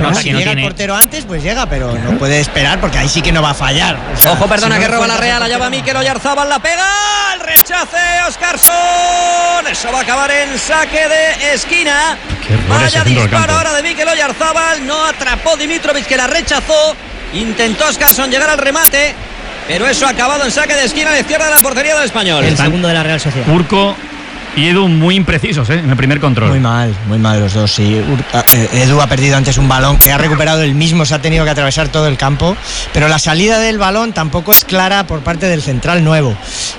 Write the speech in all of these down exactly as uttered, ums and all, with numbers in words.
esperar. si llega el portero antes, pues llega, pero no puede esperar porque ahí sí que no va a fallar. O sea, Ojo, perdona, si no que roba la Real. Allá va portero. Mikel Oyarzabal, la pega. El rechace, Óscarson. Eso va a acabar en saque de esquina. Qué error ese Vaya centro del disparo campo. ahora de Mikel Oyarzabal. No atrapó Dimitrovic, que la rechazó. Intentó Óscarson llegar al remate, pero eso ha acabado en saque de esquina a la izquierda de la portería del Español. El segundo de la Real Sociedad. Urco y Edu muy imprecisos, ¿eh? En el primer control. Muy mal, muy mal los dos. Sí. Ur- eh, Edu ha perdido antes un balón que ha recuperado él mismo, se ha tenido que atravesar todo el campo, pero la salida del balón tampoco es clara por parte del central nuevo,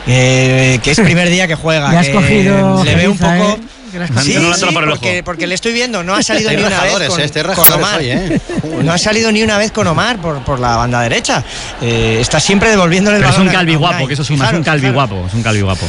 eh, que es primer día que juega. Le has que cogido, le veo un Geliza, poco. ¿eh? Que le has Sí, cogido. no lo entra Sí, por el porque, ojo. porque le estoy viendo, no ha salido Hay ni una vez rajadores, con, eh, este con rajadores Omar. hoy, ¿eh? No ha salido ni una vez con Omar por, por la banda derecha. Eh, está siempre devolviéndole el Pero es balón un a- calvi a guapo, Unai. que eso suma, es un Fijaros, calvi fijaros. guapo, es un calvi guapo.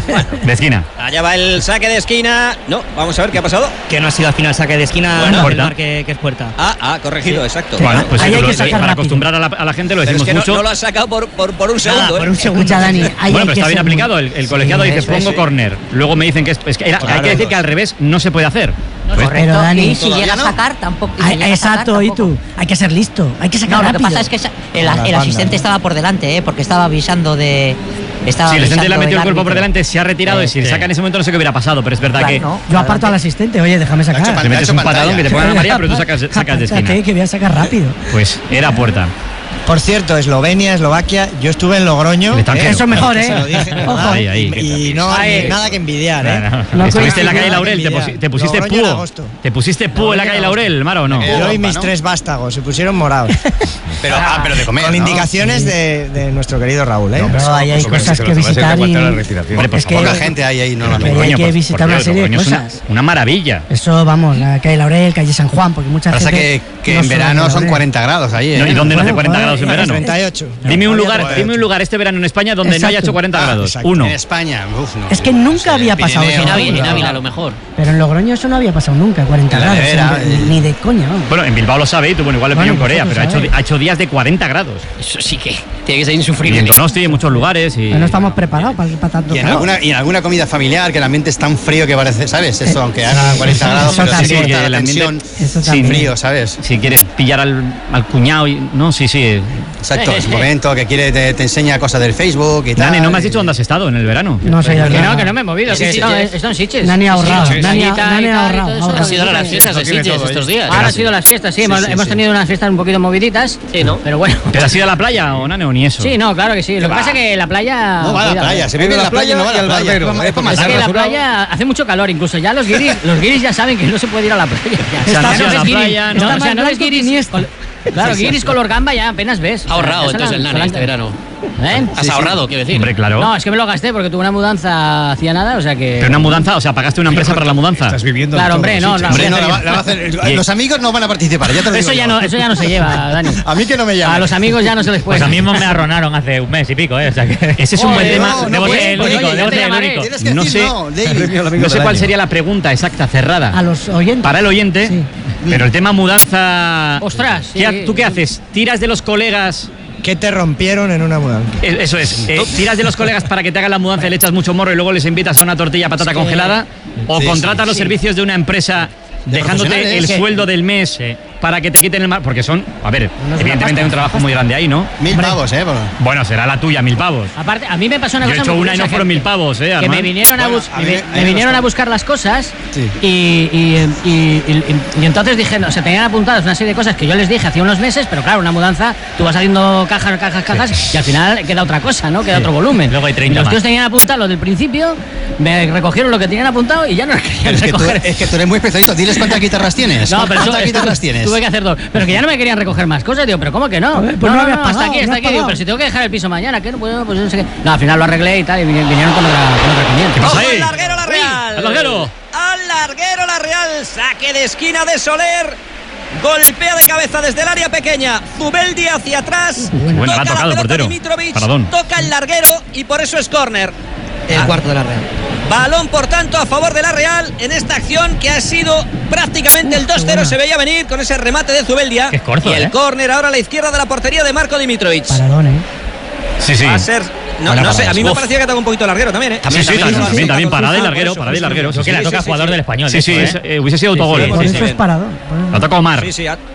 De esquina. Allá va el saque de esquina. No, vamos a ver qué ha pasado. Que no ha sido al final saque de esquina. Bueno, el puerta. mar que, que es puerta. Ah, ah, corregido, exacto. Bueno, pues Ahí sí, hay lo- que sacar para rápido. acostumbrar a la, a la gente lo Pero es decimos que no, mucho. no lo ha sacado por, por, por un segundo. Nada, por ¿eh? un segundo. Escucha, Dani, ahí hay Bueno, pero que está bien ser muy- aplicado. El, el colegiado Sí, dice eso, pongo eso. córner. Luego me dicen que es, es que era- hay Claro, que decir dos. que al revés no se puede hacer. No, Pues- correcto. Pero, Dani, y si ¿todavía llega a no? sacar, tampoco. y si Ah, llega a sacar, exacto, y tampoco. tú. Hay que ser listo, hay que sacar No, lo que rápido. pasa es que esa- el, Con las el bandas, asistente ¿no? estaba por delante, ¿eh? Porque estaba avisando de. Estaba Si el asistente le ha avisando metido el del cuerpo por árbitro. delante, se ha retirado y si le Sí. saca en ese momento no sé qué hubiera pasado, pero es verdad Claro, que no. Yo aparto al asistente, oye, déjame hecho sacar. pan- te metes hecho un pantalla. patadón que te pongan a María, pero tú sacas, sacas de Apártate, esquina. que voy a sacar rápido. Pues era puerta. Por cierto, Eslovenia, Eslovaquia, yo estuve en Logroño. El extranjero. Eso es mejor, que ¿eh? se lo dije, Ojo. ¿verdad? Ahí, ahí. Y, y no Ahí. ni nada que envidiar, ¿eh? No Estuviste en la coincide. calle Laurel, te, Nada pusi- que te pusiste Logroño en púo. agosto. Te pusiste púo en la calle Laurel, Maro, ¿o no? Eh, Yo y Europa, mis ¿no? tres vástagos se pusieron morados. Pero, ah, pero de comer, Con ¿no? indicaciones de, de nuestro querido Raúl, ¿eh? Pero ahí hay cosas que visitar y... Hombre, por Es que- Poca gente hay ahí, no la que- veo. hay que por- visitar por una Dios, serie de Logroño es una- cosas. Una maravilla. Eso, vamos, la calle Laurel, calle San Juan, porque mucha Pasa gente... que, que no en solo verano calle son Laurel. cuarenta grados ahí, ¿eh? No, ¿y dónde no hace Bueno, cuarenta joder, grados en y verano? treinta y ocho. Dime un No, lugar, había dime un lugar este verano en España donde no haya Exacto. hecho cuarenta Ah, grados. exacto. Uno. En España, uf, no. Es que no nunca sé, había el pasado Pirineo, eso. En Ávila, en no. Ávila, a lo mejor. Pero en Logroño eso no había pasado nunca, cuarenta En la grados. nevera, en- eh. Ni de coña, vamos. Bueno, en Bilbao lo sabe y tú, bueno, igual lo Bueno, pilló en Corea, vosotros pero ha hecho, sabéis. ha hecho días de cuarenta grados. Eso sí que tiene que ser Y insufrible. en Donosti, en muchos lugares. Y... No estamos preparados para, para tanto Y en, calor. alguna, y en alguna comida familiar que el ambiente es tan frío que parece, ¿sabes? Eso, aunque haga cuarenta eso- grados, eso pero sí también. corta Que la el ambiente- tensión Eso sin también. frío, ¿sabes? Si quieres pillar al, al cuñado y... No, sí, sí. Exacto, es un momento que quiere te, te enseña cosas del Facebook y tal. Dani, ¿no me has dicho dónde has estado en el verano? No sé, Que no, que no me he movido. Sí, Que sí, esto, sí. esto en Sitges. Nani ha ahorrado, Sí, sí, Nani ha- Sanita y Nani ha tal, y ahorrado, todo eso. ahorrado. Han sido las fiestas de Sitges estos días. Ahora han sido las fiestas, sí. Hemos, sí, hemos sí. tenido unas fiestas un poquito moviditas. Sí, ¿no? Pero bueno. ¿Pero has ido a la playa o Nane o ni eso? Sí, no, claro que sí. Lo que pasa es que la playa. No va a la cuidado. playa, se vive en la playa y no va a la playa. Es para Es que matarlo. la playa hace mucho calor, incluso ya los guiris, los guiris ya saben que no se puede ir a la playa. O sea, no has ido a la ves guiris- playa, no, ¿no? o sea, no ves guiris. Iniesta. col- Claro, guiris color gamba ya apenas ves. Ha ahorrado Ya se la- entonces el se Nani la- este verano. ¿Eh? Has ahorrado, quiero decir. Hombre, claro. No, es que me lo gasté porque tuve una mudanza hacía nada, o sea que. Pero una mudanza, o sea, pagaste una empresa para la mudanza. Estás viviendo Claro, hombre, no, no. Hombre, no, la va- la va a hacer- los amigos no van a participar, ya te lo digo Eso ya yo. no, eso ya no se lleva, Dani. A mí que no me llama. A los amigos ya no se les puede. Pues a mí me arronaron hace un mes y pico, ¿eh? O sea que... Ese es un buen Joder, tema. no, no debo puedes, ser el pues, único, oye, debo yo te ser el llamaré. único. Tienes que No decir sé, no, David. no sé cuál sería la pregunta exacta, cerrada. A los oyentes. Para el oyente, Sí. pero el tema mudanza. Ostras, ¿Qué ha- sí. ¿Tú qué haces? ¿Tiras de los colegas? ¿Qué te rompieron en una mudanza? Eh, Eso es. eh, ¿Tiras de los colegas para que te hagan la mudanza y le echas mucho morro y luego les invitas a una tortilla patata Es que- congelada? ¿O Sí, contratas sí, los sí. servicios de una empresa De dejándote el profesionales. sueldo del mes para que te quiten el mar? Porque son. A ver, una evidentemente pasta, hay un trabajo muy grande ahí, ¿no? Mil pavos, ¿eh? Bueno. Bueno, será la tuya, mil pavos. Aparte, a mí me pasó una Yo he cosa hecho muy una y no curiosa, fueron que- mil pavos, ¿eh? Que Armand? me vinieron, a, Bueno, bus- a mí me, me- a me mí me vinieron los- a buscar las cosas Sí. y, y, y, y- y entonces dije, o sea, tenían apuntadas una serie de cosas que yo les dije hace unos meses, pero claro, una mudanza, tú vas haciendo cajas, cajas, cajas y al final queda otra cosa, ¿no? Queda otro volumen. Luego hay treinta y los más. tíos tenían apuntado lo del principio, me recogieron lo que tenían apuntado y ya no lo querían Pero es que, tú, recoger. es que tú eres muy especialista. Diles cuántas guitarras tienes. No, pero eso, ¿Cuántas esto- guitarras tienes? tuve que hacer dos. Pero que ya no me querían recoger más cosas. Digo, pero ¿cómo que no? A ver, pues no, no no, habías no, hasta pagado, aquí, no hasta has aquí. Digo, pagado. pero si tengo que dejar el piso mañana, ¿qué? No puedo, pues no sé qué. No, al final lo arreglé y tal, y vini- vinieron con otra, con otra quinientas. ¿Qué pasa ¡Ojo ahí? al larguero la Real! ¡Al larguero! ¡Al larguero la Real! Saque de esquina de Soler. Golpea de cabeza desde el área pequeña. Zubeldi hacia atrás. Bueno, toca la ha tocado el pelota portero. Dimitrovic, Paradón. toca el larguero y por eso es córner. El cuarto de la Real. Balón, por tanto, a favor de la Real en esta acción que ha sido prácticamente el dos cero. Se veía venir con ese remate de Zubeldia. Qué escorzo, y el ¿eh? córner ahora a la izquierda de la portería de Marco Dimitrovic. Paradón, ¿eh? Sí, sí. Va a ser. No, Buena no sé, parada. a mí me Uf. parecía que toca un poquito el larguero también, ¿eh? Sí, sí, también, también, también, parada y larguero, Por eso, parada y por eso. larguero. Creo que la Sí, toca sí, sí, jugador sí. del español. Sí, sí, eso, es- ¿eh? eh, hubiese sido autogol. sí, Por sí, eso sí. es paradón. La toca Omar. Sí, sí, ha-